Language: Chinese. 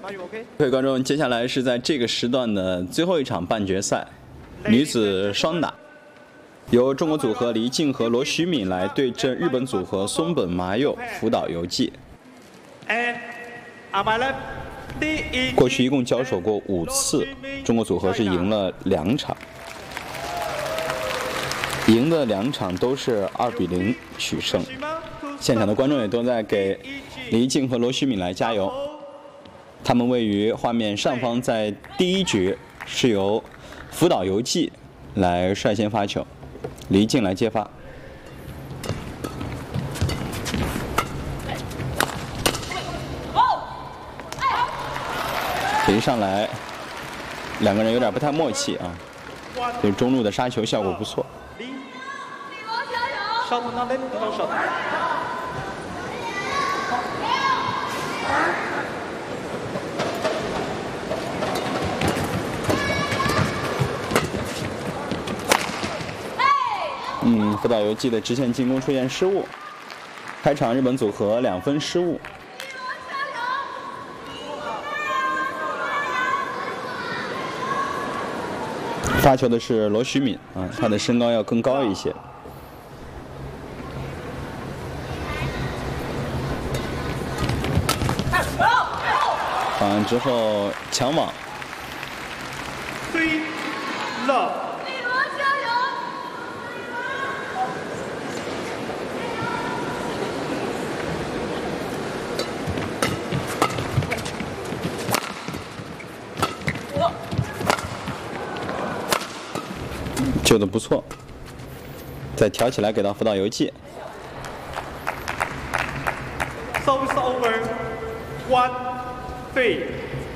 各位观众，接下来是在这个时段的最后一场半决赛，女子双打，由中国组合黎静和罗徐敏来对阵日本组合松本麻佑、福岛由纪。过去一共交手过5次，中国组合是赢了2场，赢的2场都是2比0取胜。现场的观众也都在给黎静和罗徐敏来加油。他们位于画面上方，在第一局是由福岛由纪来率先发球，黎静来接发。这一上来，两个人有点不太默契啊，这中路的杀球效果不错。福岛由纪的直线进攻出现失误，开场日本组合2分失误。发球的是罗徐敏啊，他的身高要更高一些。打完之后抢网。救得不错，再挑起来给到福岛由纪。 Service over 1-3。